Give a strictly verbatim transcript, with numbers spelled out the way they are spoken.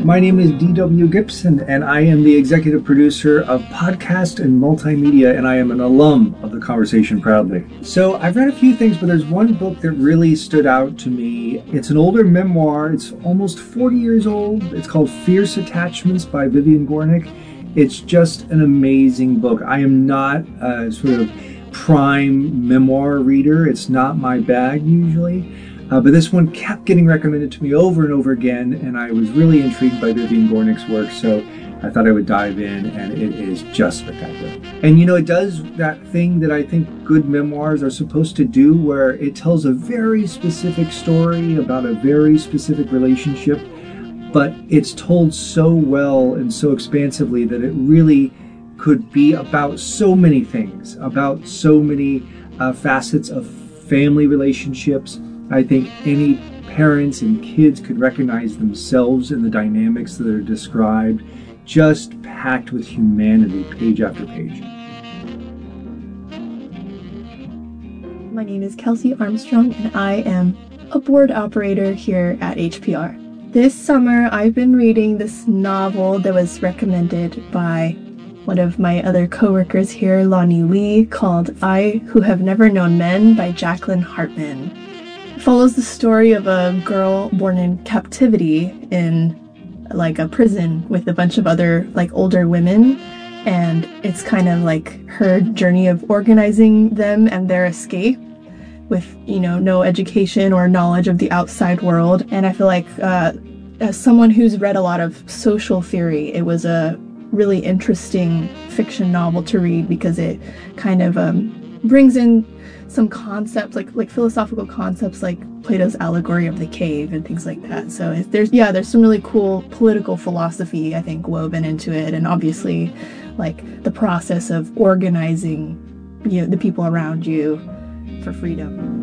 My name is D W Gibson, and I am the executive producer of Podcast and Multimedia, and I am an alum of The Conversation Proudly. So I've read a few things, but there's one book that really stood out to me. It's an older memoir. It's almost forty years old. It's called Fierce Attachments by Vivian Gornick. It's just an amazing book. I am not a sort of prime memoir reader. It's not my bag usually. Uh, but this one kept getting recommended to me over and over again, and I was really intrigued by Vivian Gornick's work, so I thought I would dive in, and it is just spectacular. And you know, it does that thing that I think good memoirs are supposed to do, where it tells a very specific story about a very specific relationship, but it's told so well and so expansively that it really could be about so many things, about so many uh, facets of family relationships. I think any parents and kids could recognize themselves in the dynamics that are described, just packed with humanity, page after page. My name is Kelsey Armstrong, and I am a board operator here at H P R. This summer, I've been reading this novel that was recommended by one of my other coworkers here, Lonnie Lee, called I Who Have Never Known Men by Jacqueline Hartman. It follows the story of a girl born in captivity in like a prison with a bunch of other like older women, and it's kind of like her journey of organizing them and their escape with, you know, no education or knowledge of the outside world. And I feel like uh, as someone who's read a lot of social theory, it was a really interesting fiction novel to read because it kind of um, brings in some concepts, like like philosophical concepts like Plato's allegory of the cave and things like that. So if there's, yeah, there's some really cool political philosophy, I think, woven into it. And obviously, like, the process of organizing, you know, the people around you for freedom.